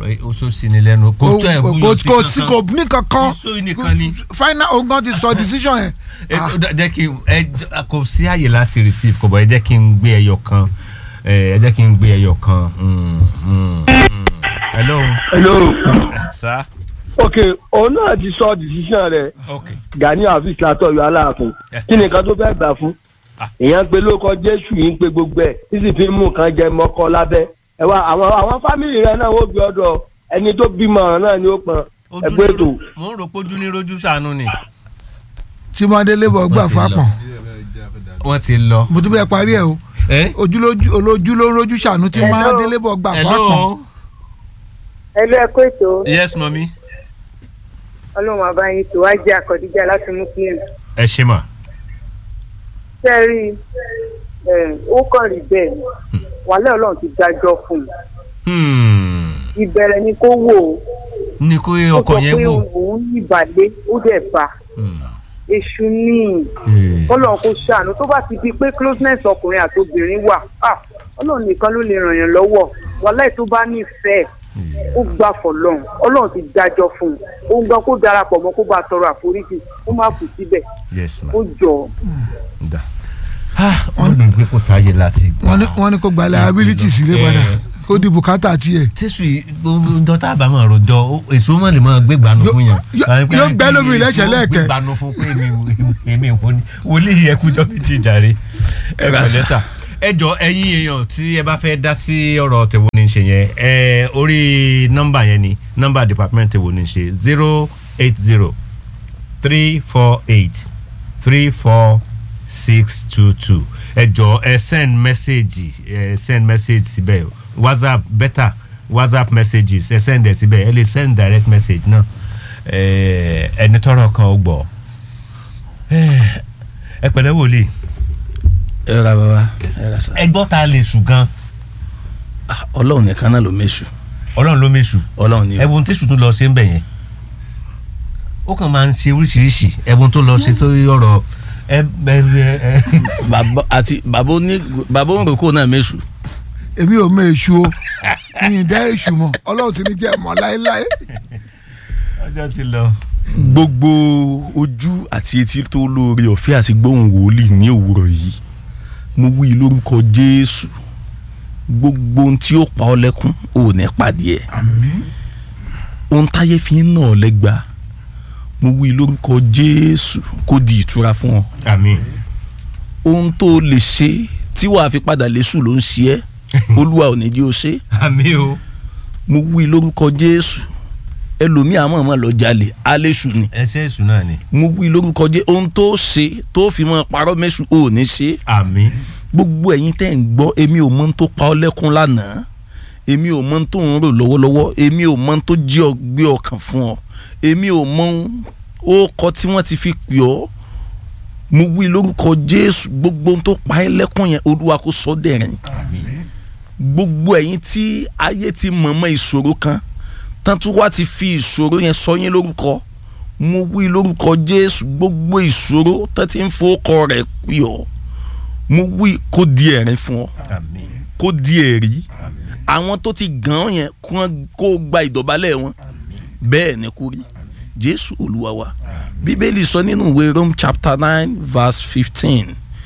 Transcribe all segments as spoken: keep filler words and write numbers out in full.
oṣù sí ni lẹ́nu kò tó ẹ̀ búyọ̀ sí kò sí kò ní kankan oṣù nìkan ni final ogun ti sọ decision yẹn. jẹ́ kí ẹ kò sí àyè láti receive kò bọ̀ ẹ jẹ́ kí n gbé ẹyọ kan ẹ jẹ́ kí n gbé ẹyọ kan. hello. hello. sir. ok òun náà ti sọ decision rẹ̀ Gani Afeez látọ̀yọ́ Aláàfin kí ni nǹkan tó fẹ́ gbà fún èèyàn pé lóko Jésù yìí ń pe gbogbo ẹ̀ títí fi mú nǹkan jẹ mọ́kọ́ lábẹ́ ẹ wá àwọn àwọn fámìlì rẹ̀ náà ó bí ọ̀dọ̀ ẹni tó bímọ náà ni ó pọn ẹgbẹ́ ètò. mo ń rò pé ojú ní rojú ṣàánú ni. tí wọ́n délé bọ̀ gbà fápọ̀n. wọ́n ti lọ. mo tún bẹ́ẹ̀ parí ẹ̀ o ojú ló ń rojú ṣàánú tí wọ́n délé bọ̀ gbà fápọ̀n. ẹ lọ ẹ kó ètò. yes mami. ọlọ́run àbáyé tó wá jẹ́ àkọ́díjà láti mú kí n. ẹ ṣe mà. sẹ́ẹ̀rì ó kàn rí bẹ́ẹ̀ ni wàhálà ọlọ́run ti dájọ́ fún un. ìbẹ̀rẹ̀ ni kó wò ó. ní kó ọkọ̀ yẹn wò. ó sọ pé òun ní ìbàlẹ̀ ó dẹ̀ bá. èṣù ní ọlọ́run kò ṣàánú tó bá ti di pé closeness ọkùnrin àti obìnrin wà ọlọ́run nìkan ló lè ràn yàn lọ́wọ́ wàhálà tó bá nífẹ̀ẹ́ ó gbà fọlọ́run ọlọ́run ti dájọ́ fún un ó ń gbọ́ kó darapọ̀ mọ́ kó bá tọrọ àforíjì ó má kù síbẹ̀ ó jọ. wọ́n ní pé kò sáyé láti gbà. wọ́n ní kó gba liability sílé padà kó di bùkátà tiẹ̀. tẹ́sù dọ́tà bá máa rojọ́ èso máa lè máa gbé gbanu fún yàn. yóò gbẹ́ lómi lẹ́sẹ̀ lẹ́ẹ̀kẹ́. gbé gbanu fún pé èmi ò ní wọlé ẹkújọ́ bí ti jàre. ẹ kò lẹ́sà ẹ jọ ẹ̀yin èèyàn tí ẹ bá fẹ́ dá sí ọ̀rọ̀ tèwo ní ṣe yẹn ẹ orí nọ́mbà yẹn ni nọ́mbà department tèwo ní ṣe zero eight zero three four eight three four six two two ẹ jọ ẹ send message ẹ send message síbẹ̀ whatsapp better whatsapp messages ẹ send ẹ síbẹ̀ ẹ lè send direct message náà ẹ ẹni tọrọ kan ó gbọ́ ẹ pẹ̀lẹ́ wòlíì. ẹ ra bàbá ẹ ra sa. ẹ gbọ́ ta lè sùn gan. ọlọ́run nìkan náà ló méṣù. ọlọ́run ló méṣù. ọlọ́run ni o. ẹ̀bùn tí sùn tó lọ ṣe ń bẹ̀ yẹn ó kàn máa ń ṣe oríṣiríṣi ẹ̀bùn tó lọ ṣe sórí ọ̀rọ̀ ẹ ẹ ẹ. bàbá àti bàbá oní bàbá òǹrùkọ náà méṣù. èmi ò mọ èṣù o mi ì dá èṣù mọ ọlọ́run ti ní jẹ́ mọ́ láéláé. ọjọ́ ti lọ. gbogbo ojú àti etí tó lóore ọ̀fẹ́ àti gbóhùn wòlíì ní òwúrọ̀ yìí mo wí lórúkọ Jésù gbogbo ohun tí ó pa ọ́ lẹ́kún ò ní pàdé ẹ̀. àmín. ohun táyé fi ń nà ọ́ lẹ́gba mo wí lórúkọ Jésù kó di ìtura fún ọ. àmín. ohun tó lè ṣe tí wàá fi padà lẹ́sù ló ń ṣe ẹ́ olúwa ò ní jí o ṣe. àmín o. mo wí lórúkọ Jésù ẹlòmíì àmọ́ ọmọ lọ jalè alẹ́sù ni. ẹsẹ̀ èṣù náà ni. mo wí lórúkọ Jésù ohun tó ṣe tó fi mọ́ parọ́ mẹ́sù ò ní ṣe. àmín. gbogbo ẹ̀yin tẹ́ ń gbọ́ èmi ò mọ ohun tó pa ọ́ lẹ́kún lánàá èmi ò mọ ohun tó ń rò lọ́wọ́lọ́wọ́ èmi ò mọ ohun tó jí ọ gbé ọkàn fún ọ èmi ò mọ ó kọ tí wọ́n ti fi pè ọ́ mo wí lórúkọ Jésù gbogbo ohun tó pa ẹ́ lẹ́kún yẹn olúwa kó sọ dẹ̀rìn. àmín. gbogbo ẹ̀yin tí ayé ti mọ̀mọ́ ìṣòro kan tán tún wá ti fi ìṣòro yẹn sọ yín lórúkọ mo wí lórúkọ Jésù gbogbo ìṣòro tán ti ń fowókọ rẹ̀ pè ọ́ mo wí kó di ẹ̀rín fún ọ àmín. kó di ẹ̀rí àwọn tó ti gàn án yẹn kó gba ìdọ̀bálẹ̀ wọn bẹ́ẹ̀ ni kó rí Jésù Olúwa wa Bíbélì sọ nínú ìwé Rome chapter nine verse fifteen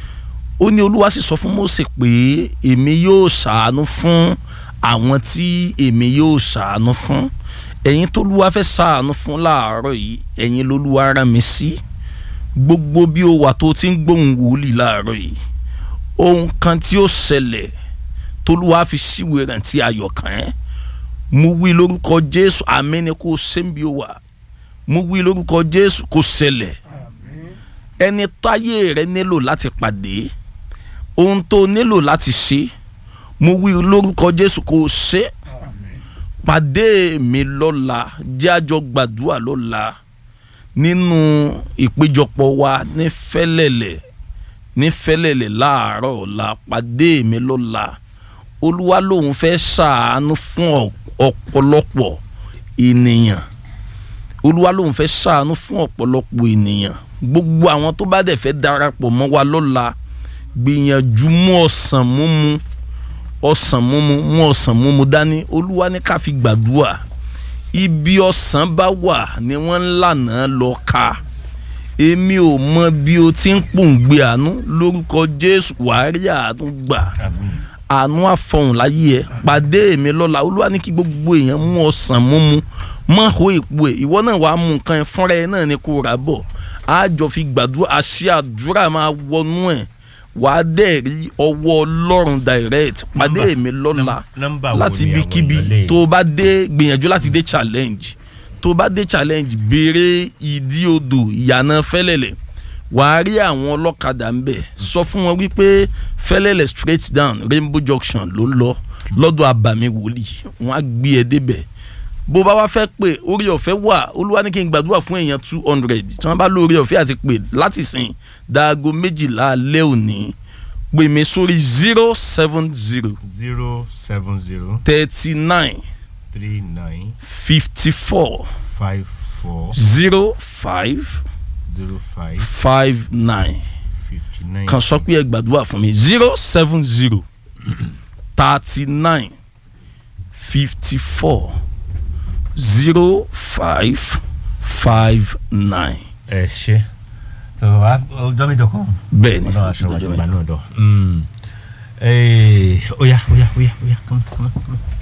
ó ní Olúwa sì sọ fún Mósè pé èmi yóò ṣàánú fún àwọn tí èmi yóò ṣàánú fún ẹ̀yin tó Olúwa fẹ́ ṣàánú fún láàárọ̀ yìí ẹ̀yin lÓlúwa rán mi sí gbogbo bí ó wà tó ti ń gbóhùn wòlíì láàárọ̀ yìí ohun kan tí ó ṣẹlẹ̀ tÓlúwa fi síwèé rántí ayọ̀ kan ẹ́ mo wí lórúkọ Jésù àmín ni kò sẹ́ńbí ó wà mo wí lórúkọ Jésù kò ṣẹlẹ̀ ẹni táyé rẹ nílò láti pàdé ohun tó nílò láti ṣe mo wí lórúkọ Jésù kò ṣe pàdé mi lọ́la jẹ́ àjọ gbàdúrà lọ́la nínú ìpéjọpọ̀ wa ní fẹ́lẹ́lẹ̀ ní fẹ́lẹ́lẹ̀ láàárọ̀ ọ̀la pàdé mi lọ́la olúwa lòun fẹ́ ṣàánú fún ọ̀pọ̀lọpọ̀ ènìyàn olúwa lòun fẹ́ ṣàánú fún ọ̀pọ̀lọpọ̀ ènìyàn gbogbo àwọn tó bá dẹ̀ fẹ́ darapọ̀ mọ́ wa lọ́la gbìyànjú mú ọ̀sán múmu ọ̀sán múmu mú ọ̀sán múmu dání olúwa ní ká fi gbàdúrà ibi ọ̀sán bá wà ni wọ́n ń lànà lọ ká èmi ò mọ bí o ti ń pòǹgbẹ àánú lórúkọ Jésù wàá rí àánú gbà àánú àfọ̀hún láyé ẹ pàdé mi lọ́la Olúwa ní kí gbogbo èèyàn mú ọsàn múmu mọ́ ho èpo ẹ̀ ìwọ náà wàá mú nǹkan ẹ̀ fúnra ẹ̀ náà ni kò rà bọ̀ àjọ fi gbàdúrà àṣẹ àdúrà máa wọnú ẹ̀ wàá dẹ̀ rí ọwọ́ Ọlọ́run direct pàdé mi lọ́la láti ibikíbi tó bá dé gbìyànjú láti dé challenge tó bá dé challenge béèrè ìdí odò ìyànà fẹ́lẹ́lẹ̀ wàá rí àwọn ọlọ́kadà ń bẹ̀ sọ fún wọn wípé fẹ́lẹ́lẹ̀ straight down Rainbow Junction ló lọ lọ́dọ̀ Àbàmì Wòlíì wọ́n á gbé ẹ débẹ̀ bó bá wá fẹ́ pé orí ọ̀fẹ́ wà Olúwa ní kí n gbàdúrà fún èèyàn two hundred tí wọ́n bá lórí ọ̀fẹ́ àti pé láti sìn dáago méjìlá alẹ́ òní pè mí sórí zero seven zero zero seven zero thirty nine three nine fifty four five four zero five zero five five nine fifty nine. kan sọ pé ẹ gbàdúrà fún mi zero seven zero thirty nine fifty four zero five five nine. ẹ ṣe tó wá ọjọ́ méjọ kan. bẹ́ẹ̀ni ọjọ́ aṣọ àjọgbà náà dọ̀. ó yá ó yá ó yá ó yá kọ́mọ́ kọ́mọ́ kọ́mọ́.